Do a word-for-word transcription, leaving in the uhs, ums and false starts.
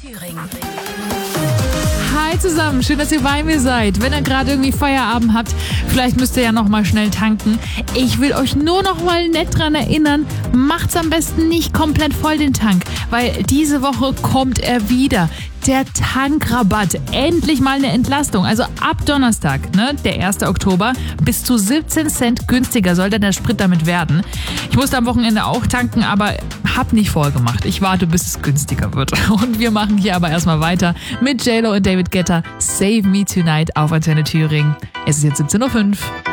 Thüringen. Hi zusammen, schön, dass ihr bei mir seid. Wenn ihr gerade irgendwie Feierabend habt, vielleicht müsst ihr ja noch mal schnell tanken. Ich will euch nur noch mal nett dran erinnern, macht's am besten nicht komplett voll den Tank, weil diese Woche kommt er wieder. Der Tankrabatt, endlich mal eine Entlastung. Also ab Donnerstag, ne, der ersten Oktober, bis zu siebzehn Cent günstiger soll dann der Sprit damit werden. Ich musste am Wochenende auch tanken, aber hab nicht vorgemacht. Ich warte, bis es günstiger wird. Und wir machen hier aber erstmal weiter mit J Lo und David Guetta. Save Me Tonight auf Antenne Thüringen. Es ist jetzt siebzehn Uhr fünf.